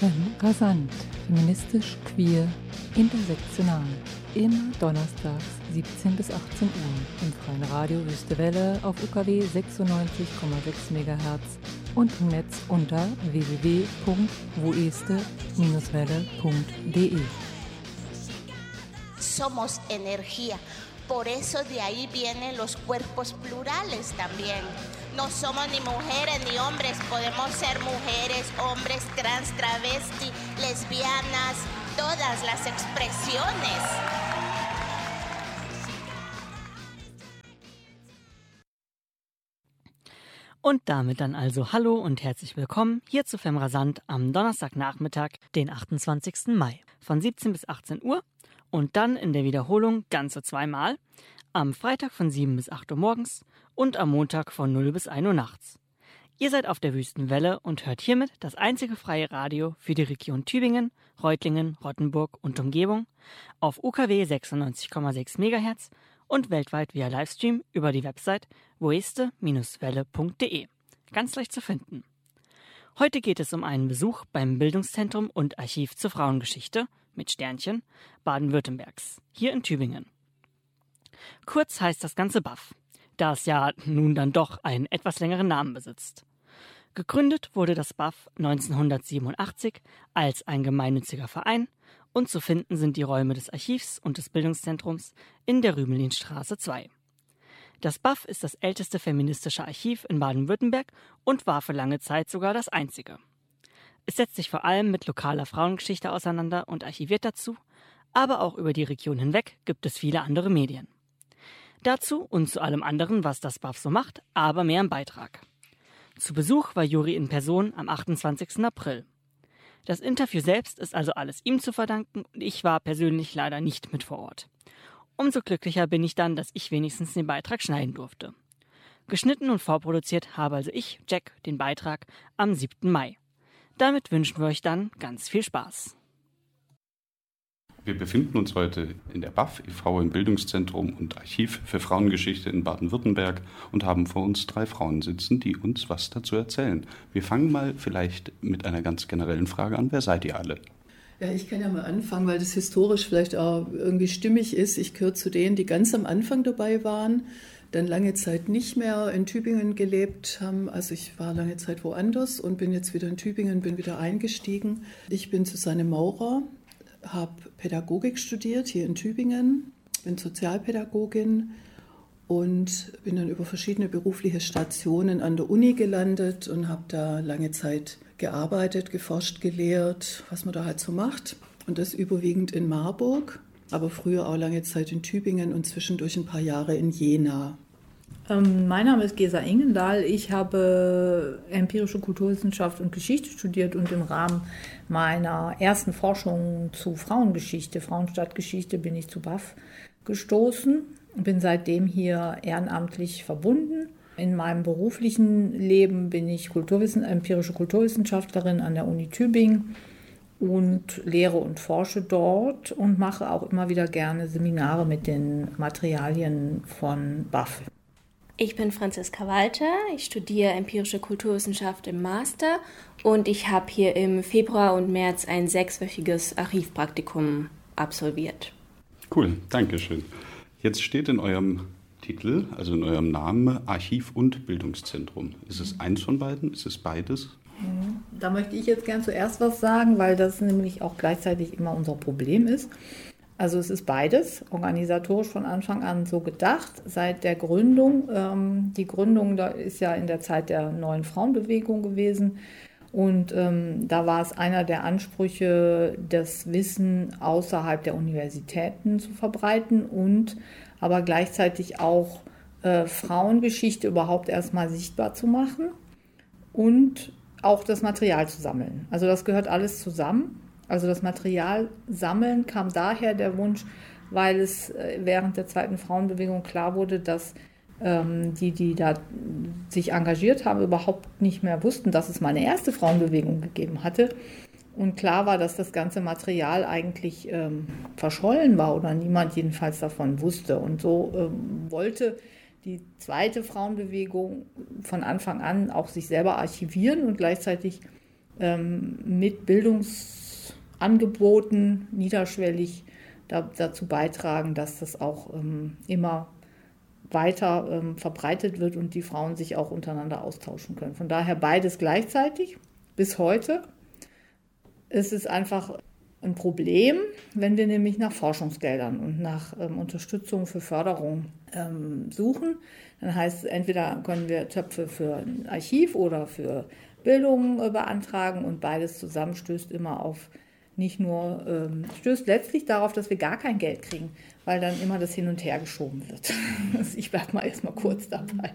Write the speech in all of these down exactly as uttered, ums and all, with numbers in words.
Rasant, feministisch, queer, intersektional. Immer donnerstags siebzehn bis achtzehn Uhr im freien Radio Wüste Welle auf U K W sechsundneunzig Komma sechs Megahertz und im Netz unter w w w punkt woeste Bindestrich welle punkt de. Somos energía. Por eso de ahí vienen los cuerpos plurales también. No somos ni mujeres ni hombres, podemos ser mujeres, hombres, trans, travesti, lesbianas, todas las expresiones. Und damit dann also Hallo und herzlich willkommen hier zu Femme Rasant am Donnerstagnachmittag, den achtundzwanzigsten Mai von siebzehn bis achtzehn Uhr und dann in der Wiederholung ganze zweimal, am Freitag von sieben bis acht Uhr morgens und am Montag von null bis ein Uhr nachts. Ihr seid auf der Wüstenwelle und hört hiermit das einzige freie Radio für die Region Tübingen, Reutlingen, Rottenburg und Umgebung auf U K W sechsundneunzig Komma sechs Megahertz und weltweit via Livestream über die Website woeste Bindestrich welle punkt de. Ganz leicht zu finden. Heute geht es um einen Besuch beim Bildungszentrum und Archiv zur Frauengeschichte mit Sternchen Baden-Württembergs, hier in Tübingen. Kurz heißt das Ganze B A F, da es ja nun dann doch einen etwas längeren Namen besitzt. Gegründet wurde das B A F neunzehnhundertsiebenundachtzig als ein gemeinnütziger Verein und zu finden sind die Räume des Archivs und des Bildungszentrums in der Rümelinstraße zwei. Das B A F ist das älteste feministische Archiv in Baden-Württemberg und war für lange Zeit sogar das einzige. Es setzt sich vor allem mit lokaler Frauengeschichte auseinander und archiviert dazu, aber auch über die Region hinweg gibt es viele andere Medien. Dazu und zu allem anderen, was das B A F so macht, aber mehr im Beitrag. Zu Besuch war Juri in Person am achtundzwanzigsten April. Das Interview selbst ist also alles ihm zu verdanken und ich war persönlich leider nicht mit vor Ort. Umso glücklicher bin ich dann, dass ich wenigstens den Beitrag schneiden durfte. Geschnitten und vorproduziert habe also ich, Jack, den Beitrag am siebten Mai. Damit wünschen wir euch dann ganz viel Spaß. Wir befinden uns heute in der B A F e V im Bildungszentrum und Archiv für Frauengeschichte in Baden-Württemberg und haben vor uns drei Frauen sitzen, die uns was dazu erzählen. Wir fangen mal vielleicht mit einer ganz generellen Frage an. Wer seid ihr alle? Ja, ich kann ja mal anfangen, weil das historisch vielleicht auch irgendwie stimmig ist. Ich gehöre zu denen, die ganz am Anfang dabei waren, dann lange Zeit nicht mehr in Tübingen gelebt haben. Also ich war lange Zeit woanders und bin jetzt wieder in Tübingen, bin wieder eingestiegen. Ich bin Susanne Maurer, habe Pädagogik studiert hier in Tübingen, bin Sozialpädagogin und bin dann über verschiedene berufliche Stationen an der Uni gelandet und habe da lange Zeit gearbeitet, geforscht, gelehrt, was man da halt so macht. Und das überwiegend in Marburg, aber früher auch lange Zeit in Tübingen und zwischendurch ein paar Jahre in Jena. Ähm, mein Name ist Gesa Ingendahl. Ich habe empirische Kulturwissenschaft und Geschichte studiert und im Rahmen meiner ersten Forschung zu Frauengeschichte, Frauenstadtgeschichte, bin ich zu B A F gestoßen. Bin seitdem hier ehrenamtlich verbunden. In meinem beruflichen Leben bin ich Kulturwissen, empirische Kulturwissenschaftlerin an der Uni Tübingen und lehre und forsche dort und mache auch immer wieder gerne Seminare mit den Materialien von B A F. Ich bin Franziska Walter, ich studiere empirische Kulturwissenschaft im Master und ich habe hier im Februar und März ein sechswöchiges Archivpraktikum absolviert. Cool, danke schön. Jetzt steht in eurem Titel, also in eurem Namen, Archiv und Bildungszentrum. Ist es eins von beiden? Ist es beides? Da möchte ich jetzt gern zuerst was sagen, weil das nämlich auch gleichzeitig immer unser Problem ist. Also es ist beides, organisatorisch von Anfang an so gedacht, seit der Gründung. Ähm, die Gründung da ist ja in der Zeit der neuen Frauenbewegung gewesen und ähm, da war es einer der Ansprüche, das Wissen außerhalb der Universitäten zu verbreiten und aber gleichzeitig auch äh, Frauengeschichte überhaupt erstmal sichtbar zu machen und auch das Material zu sammeln. Also das gehört alles zusammen. Also das Material sammeln kam daher der Wunsch, weil es während der zweiten Frauenbewegung klar wurde, dass ähm, die, die da sich engagiert haben, überhaupt nicht mehr wussten, dass es mal eine erste Frauenbewegung gegeben hatte. Und klar war, dass das ganze Material eigentlich ähm, verschollen war oder niemand jedenfalls davon wusste. Und so ähm, wollte die zweite Frauenbewegung von Anfang an auch sich selber archivieren und gleichzeitig ähm, mit Bildungsangeboten niederschwellig da, dazu beitragen, dass das auch ähm, immer weiter ähm, verbreitet wird und die Frauen sich auch untereinander austauschen können. Von daher beides gleichzeitig bis heute. Es ist einfach ein Problem, wenn wir nämlich nach Forschungsgeldern und nach ähm, Unterstützung für Förderung ähm, suchen. Dann heißt es, entweder können wir Töpfe für ein Archiv oder für Bildung äh, beantragen und beides zusammen stößt immer auf nicht nur, ähm, stößt letztlich darauf, dass wir gar kein Geld kriegen, weil dann immer das hin und her geschoben wird. Ich bleibe mal erstmal kurz dabei.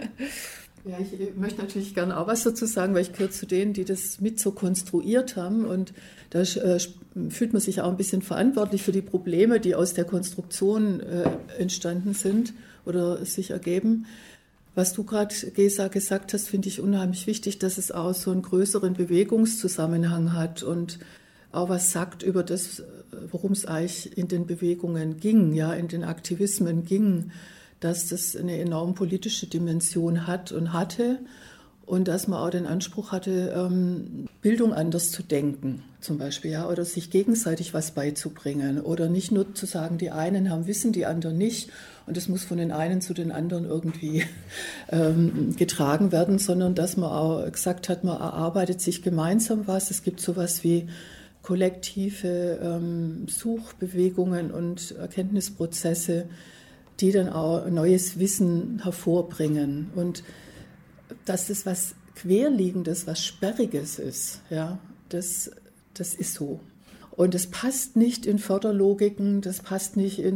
Ja, ich möchte natürlich gerne auch was dazu sagen, weil ich gehöre zu denen, die das mit so konstruiert haben. Und da äh, fühlt man sich auch ein bisschen verantwortlich für die Probleme, die aus der Konstruktion äh, entstanden sind oder sich ergeben. Was du gerade, Gesa, gesagt hast, finde ich unheimlich wichtig, dass es auch so einen größeren Bewegungszusammenhang hat und auch was sagt über das, worum es eigentlich in den Bewegungen ging, ja, in den Aktivismen ging, dass das eine enorm politische Dimension hat und hatte und dass man auch den Anspruch hatte, Bildung anders zu denken, zum Beispiel, ja, oder sich gegenseitig was beizubringen oder nicht nur zu sagen, die einen haben Wissen, die anderen nicht und es muss von den einen zu den anderen irgendwie ähm, getragen werden, sondern dass man auch gesagt hat, man erarbeitet sich gemeinsam was. Es gibt sowas wie kollektive ähm, Suchbewegungen und Erkenntnisprozesse, die dann auch neues Wissen hervorbringen. Und dass das was Querliegendes, was Sperriges ist, ja, das, das ist so. Und das passt nicht in Förderlogiken, das passt nicht in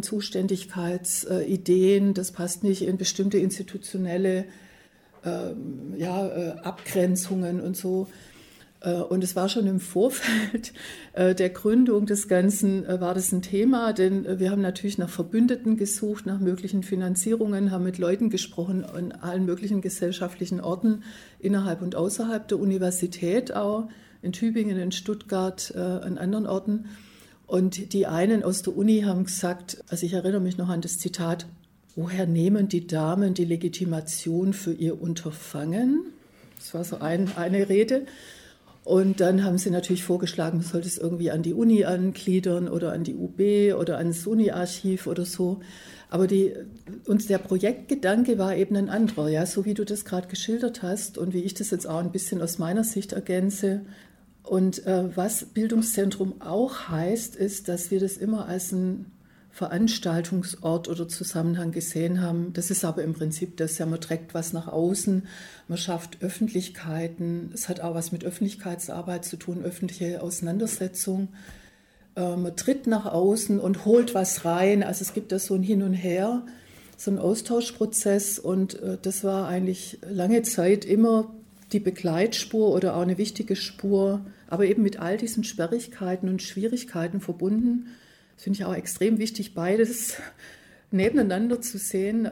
Zuständigkeitsideen, das passt nicht in bestimmte institutionelle äh, ja, äh, Abgrenzungen und so. Und es war schon im Vorfeld der Gründung des Ganzen, war das ein Thema, denn wir haben natürlich nach Verbündeten gesucht, nach möglichen Finanzierungen, haben mit Leuten gesprochen an allen möglichen gesellschaftlichen Orten, innerhalb und außerhalb der Universität auch, in Tübingen, in Stuttgart, an anderen Orten. Und die einen aus der Uni haben gesagt, also ich erinnere mich noch an das Zitat, woher nehmen die Damen die Legitimation für ihr Unterfangen? Das war so ein, eine Rede. Und dann haben sie natürlich vorgeschlagen, man sollte es irgendwie an die Uni angliedern oder an die U B oder ans Uni-Archiv oder so. Aber die, uns der Projektgedanke war eben ein anderer, ja, so wie du das gerade geschildert hast und wie ich das jetzt auch ein bisschen aus meiner Sicht ergänze. Und äh, was Bildungszentrum auch heißt, ist, dass wir das immer als ein Veranstaltungsort oder Zusammenhang gesehen haben. Das ist aber im Prinzip das, ja, man trägt was nach außen, man schafft Öffentlichkeiten, es hat auch was mit Öffentlichkeitsarbeit zu tun, öffentliche Auseinandersetzung. Äh, man tritt nach außen und holt was rein, also es gibt da so ein Hin und Her, so ein Austauschprozess und äh, das war eigentlich lange Zeit immer die Begleitspur oder auch eine wichtige Spur, aber eben mit all diesen Sperrigkeiten und Schwierigkeiten verbunden. Das finde ich auch extrem wichtig, beides nebeneinander zu sehen.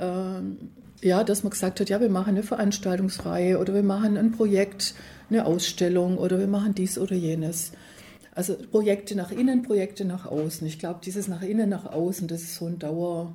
Ja, dass man gesagt hat, ja, wir machen eine Veranstaltungsreihe oder wir machen ein Projekt, eine Ausstellung oder wir machen dies oder jenes. Also Projekte nach innen, Projekte nach außen. Ich glaube, dieses nach innen, nach außen, das ist so ein Dauer,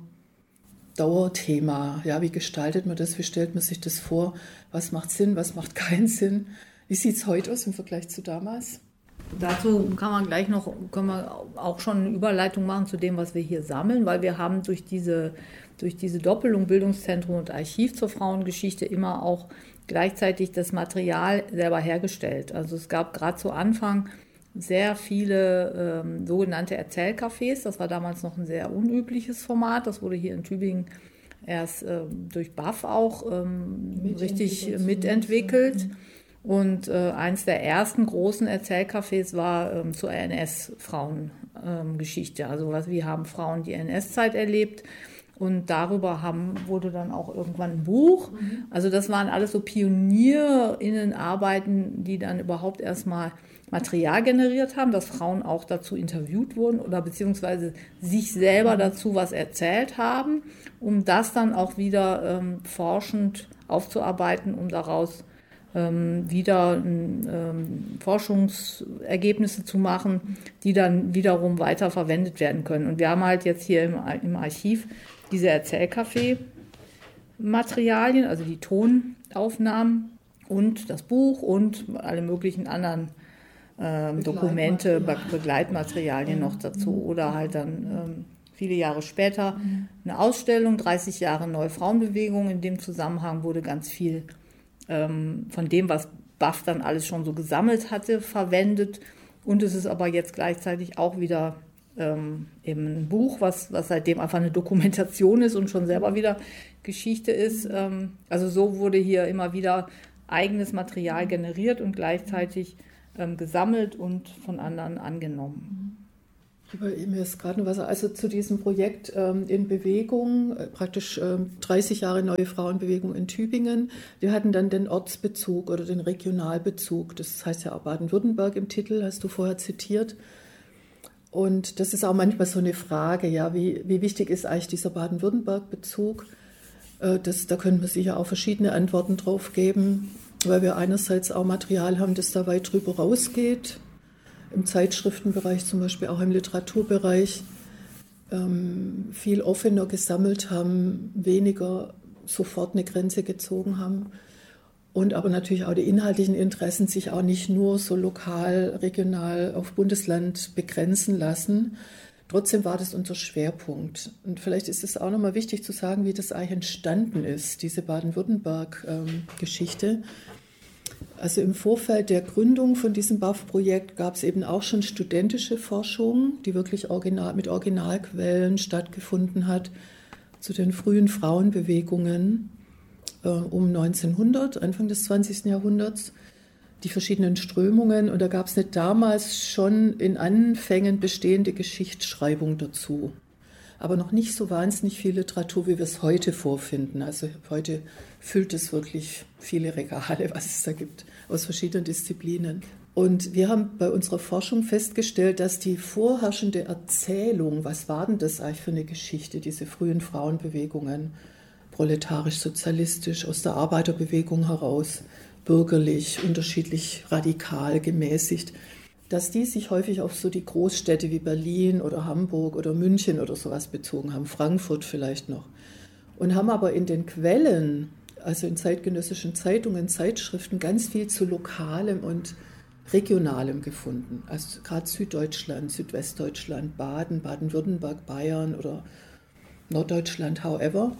Dauerthema. Ja, wie gestaltet man das? Wie stellt man sich das vor? Was macht Sinn? Was macht keinen Sinn? Wie sieht es heute aus im Vergleich zu damals? Dazu kann man gleich noch, können wir auch schon eine Überleitung machen zu dem, was wir hier sammeln, weil wir haben durch diese, durch diese Doppelung Bildungszentrum und Archiv zur Frauengeschichte immer auch gleichzeitig das Material selber hergestellt. Also es gab gerade zu Anfang sehr viele ähm, sogenannte Erzählcafés. Das war damals noch ein sehr unübliches Format. Das wurde hier in Tübingen erst ähm, durch B A F auch ähm, richtig mitentwickelt. Und äh, eins der ersten großen Erzählcafés war ähm, zur N S-Frauengeschichte. Ähm, also was, wie haben Frauen die N S-Zeit erlebt? Und darüber haben, wurde dann auch irgendwann ein Buch. Mhm. Also das waren alles so PionierInnenarbeiten, die dann überhaupt erstmal Material generiert haben, dass Frauen auch dazu interviewt wurden oder beziehungsweise sich selber dazu was erzählt haben, um das dann auch wieder ähm, forschend aufzuarbeiten, um daraus wieder ähm, Forschungsergebnisse zu machen, die dann wiederum weiter verwendet werden können. Und wir haben halt jetzt hier im, im Archiv diese Erzählcafé-Materialien, also die Tonaufnahmen und das Buch und alle möglichen anderen ähm, Dokumente, Be Begleitmaterialien noch dazu oder halt dann ähm, viele Jahre später eine Ausstellung, dreißig Jahre Neue Frauenbewegung. In dem Zusammenhang wurde ganz viel ähm, von dem, was B A F dann alles schon so gesammelt hatte, verwendet. Und es ist aber jetzt gleichzeitig auch wieder ähm, eben ein Buch, was, was seitdem einfach eine Dokumentation ist und schon selber wieder Geschichte ist. Ähm, also so wurde hier immer wieder eigenes Material generiert und gleichzeitig ähm, gesammelt und von anderen angenommen. Mir ist gerade noch was, also zu diesem Projekt ähm, in Bewegung, äh, praktisch ähm, dreißig Jahre Neue Frauenbewegung in Tübingen. Wir hatten dann den Ortsbezug oder den Regionalbezug, das heißt ja auch Baden-Württemberg im Titel, hast du vorher zitiert. Und das ist auch manchmal so eine Frage, ja, wie, wie wichtig ist eigentlich dieser Baden-Württemberg-Bezug? Äh, das, da können wir sicher auch verschiedene Antworten drauf geben, weil wir einerseits auch Material haben, das da weit drüber rausgeht, im Zeitschriftenbereich, zum Beispiel auch im Literaturbereich, ähm, viel offener gesammelt haben, weniger sofort eine Grenze gezogen haben und aber natürlich auch die inhaltlichen Interessen sich auch nicht nur so lokal, regional auf Bundesland begrenzen lassen. Trotzdem war das unser Schwerpunkt. Und vielleicht ist es auch nochmal wichtig zu sagen, wie das eigentlich entstanden ist, diese Baden-Württemberg-Geschichte. Ähm, Also im Vorfeld der Gründung von diesem B A F-Projekt gab es eben auch schon studentische Forschung, die wirklich original, mit Originalquellen stattgefunden hat zu den frühen Frauenbewegungen äh, um neunzehnhundert, Anfang des zwanzigsten Jahrhunderts, die verschiedenen Strömungen. Und da gab es eine damals schon in Anfängen bestehende Geschichtsschreibung dazu. Aber noch nicht so wahnsinnig viel Literatur, wie wir es heute vorfinden. Also heute füllt es wirklich viele Regale, was es da gibt, aus verschiedenen Disziplinen. Und wir haben bei unserer Forschung festgestellt, dass die vorherrschende Erzählung, was war denn das eigentlich für eine Geschichte, diese frühen Frauenbewegungen, proletarisch-sozialistisch, aus der Arbeiterbewegung heraus, bürgerlich, unterschiedlich radikal, gemäßigt, dass die sich häufig auf so die Großstädte wie Berlin oder Hamburg oder München oder sowas bezogen haben, Frankfurt vielleicht noch. Und haben aber in den Quellen, also in zeitgenössischen Zeitungen, Zeitschriften, ganz viel zu Lokalem und Regionalem gefunden. Also gerade Süddeutschland, Südwestdeutschland, Baden, Baden-Württemberg, Bayern oder Norddeutschland, however.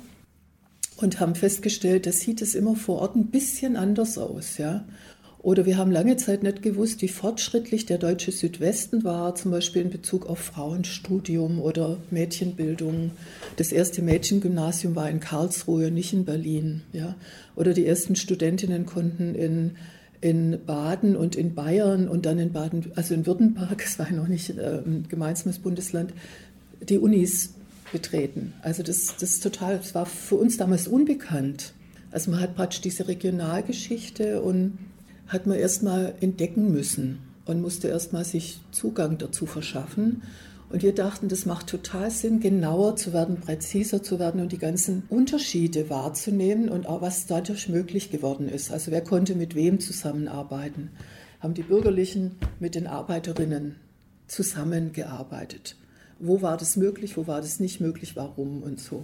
Und haben festgestellt, das sieht es immer vor Ort ein bisschen anders aus, ja. Oder wir haben lange Zeit nicht gewusst, wie fortschrittlich der deutsche Südwesten war, zum Beispiel in Bezug auf Frauenstudium oder Mädchenbildung. Das erste Mädchengymnasium war in Karlsruhe, nicht in Berlin. Ja? Oder die ersten Studentinnen konnten in, in Baden und in Bayern und dann in Baden, also in Württemberg, es war ja noch nicht äh, ein gemeinsames Bundesland, die Unis betreten. Also das, das ist total, das war für uns damals unbekannt. Also man hat praktisch diese Regionalgeschichte und hat man erstmal entdecken müssen und musste erstmal sich Zugang dazu verschaffen. Und wir dachten, das macht total Sinn, genauer zu werden, präziser zu werden und die ganzen Unterschiede wahrzunehmen und auch was dadurch möglich geworden ist. Also wer konnte mit wem zusammenarbeiten? Haben die Bürgerlichen mit den Arbeiterinnen zusammengearbeitet? Wo war das möglich, wo war das nicht möglich, warum und so.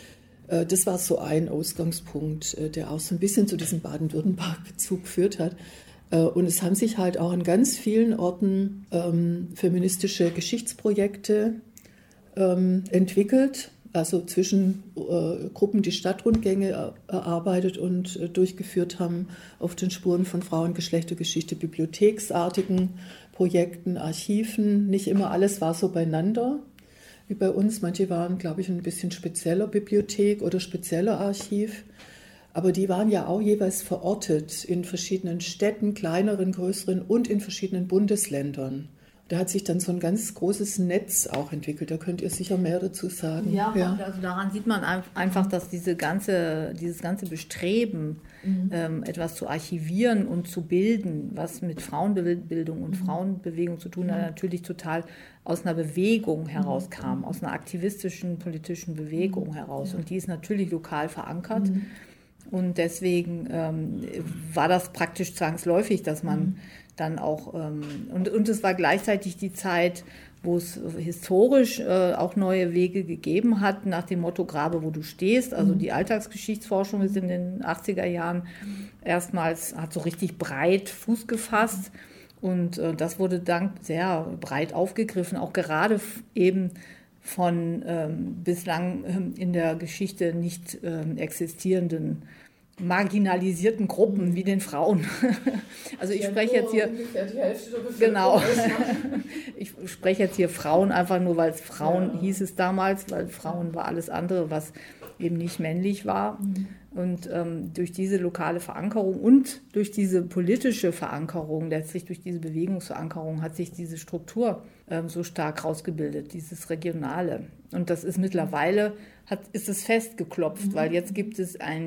Das war so ein Ausgangspunkt, der auch so ein bisschen zu diesem Baden-Württemberg-Bezug geführt hat. Und es haben sich halt auch an ganz vielen Orten ähm, feministische Geschichtsprojekte ähm, entwickelt, also zwischen äh, Gruppen, die Stadtrundgänge erarbeitet und äh, durchgeführt haben, auf den Spuren von Frauen, Geschlechtergeschichte, bibliotheksartigen Projekten, Archiven. Nicht immer alles war so beieinander wie bei uns. Manche waren, glaube ich, ein bisschen spezieller Bibliothek oder spezieller Archiv. Aber die waren ja auch jeweils verortet in verschiedenen Städten, kleineren, größeren und in verschiedenen Bundesländern. Da hat sich dann so ein ganz großes Netz auch entwickelt. Da könnt ihr sicher mehr dazu sagen. Ja, ja. Also daran sieht man einfach, dass diese ganze, dieses ganze Bestreben, mhm. ähm, etwas zu archivieren und zu bilden, was mit Frauenbildung und mhm. Frauenbewegung zu tun hat, mhm. natürlich total aus einer Bewegung herauskam, mhm. aus einer aktivistischen, politischen Bewegung mhm. heraus. Ja. Und die ist natürlich lokal verankert. Mhm. Und deswegen ähm, war das praktisch zwangsläufig, dass man mhm. dann auch, ähm, und, und es war gleichzeitig die Zeit, wo es historisch äh, auch neue Wege gegeben hat, nach dem Motto, grabe, wo du stehst. Also mhm. die Alltagsgeschichtsforschung ist in den achtziger Jahren erstmals, hat so richtig breit Fuß gefasst. Und äh, das wurde dann sehr breit aufgegriffen, auch gerade f- eben von ähm, bislang ähm, in der Geschichte nicht ähm, existierenden marginalisierten Gruppen wie den Frauen. Also ich spreche jetzt hier genau. Ich spreche jetzt hier Frauen einfach nur, weil es Frauen ja. hieß es damals, weil Frauen war alles andere, was eben nicht männlich war. Mhm. Und ähm, durch diese lokale Verankerung und durch diese politische Verankerung, letztlich durch diese Bewegungsverankerung, hat sich diese Struktur ähm, so stark rausgebildet, dieses Regionale. Und das ist mittlerweile, hat, ist es festgeklopft, mhm. weil jetzt gibt es ein